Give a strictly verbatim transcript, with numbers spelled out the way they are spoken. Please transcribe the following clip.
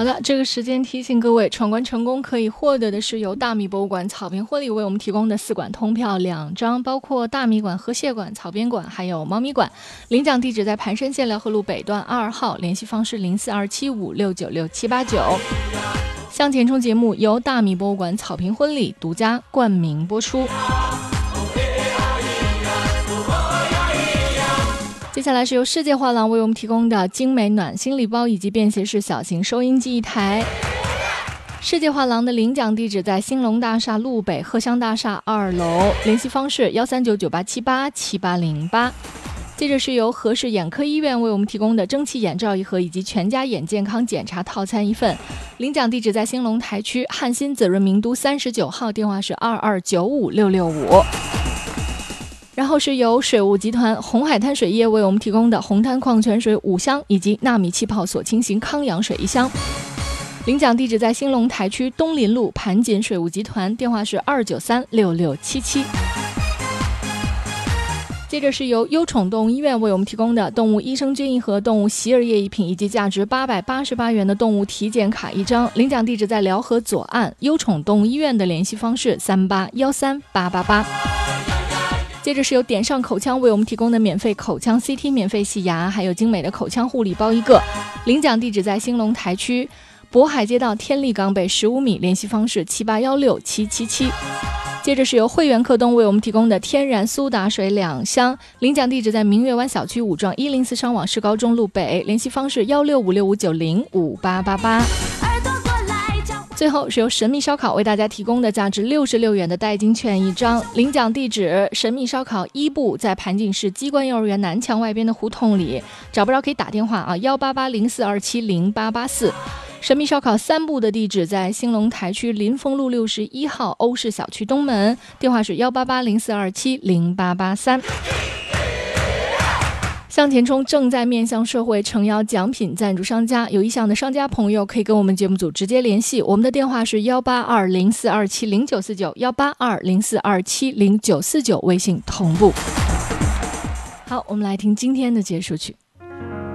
好的，这个时间提醒各位，闯关成功可以获得的是由大米博物馆草坪婚礼为我们提供的四馆通票两张，包括大米馆、河蟹馆、草编馆还有猫咪馆。领奖地址在盘山县辽河路北段二号，联系方式零四二七五六九六七八九。向前冲节目由大米博物馆草坪婚礼独家冠名播出。接下来是由世界画廊为我们提供的精美暖心礼包以及便携式小型收音机一台。世界画廊的领奖地址在兴隆大厦路北荷香大厦二楼，联系方式幺三九九八七八七八零八。接着是由和氏眼科医院为我们提供的蒸汽眼罩一盒以及全家眼健康检查套餐一份，领奖地址在兴隆台区汉新紫润名都三十九号，电话是二二九五六六五。然后是由水务集团红海滩水业为我们提供的红滩矿泉水五箱以及纳米气泡锁清型康养水一箱，领奖地址在兴隆台区东林路盘锦水务集团，电话是二九三六六七七。接着是由优宠动物医院为我们提供的动物益生菌一盒、动物洗耳液一瓶以及价值八百八十八元的动物体检卡一张，领奖地址在辽河左岸优宠动物医院的联系方式三八幺三八八八。接着是由点上口腔为我们提供的免费口腔 C T 免费洗牙，还有精美的口腔护理包一个，领奖地址在兴隆台区渤海街道天利港北十五米，联系方式七八幺六七七七。接着是由汇源客东为我们提供的天然苏打水两箱，领奖地址在明月湾小区五幢一零四商网市高中路北，联系方式幺六五六五九零五八八八。最后是由神秘烧烤为大家提供的价值六十六元的代金券一张，领奖地址神秘烧烤一部在盘锦市机关幼儿园南墙外边的胡同里，找不着可以打电话啊，幺八八零四二七零八八四。神秘烧烤三部的地址在兴隆台区临丰路六十一号欧式小区东门，电话是幺八八零四二七零八八三。向前冲正在面向社会诚邀奖品赞助商家，有意向的商家朋友可以跟我们节目组直接联系，我们的电话是幺八二零四二七零九四九幺八二零四二七零九四九，微信同步。好，我们来听今天的结束曲。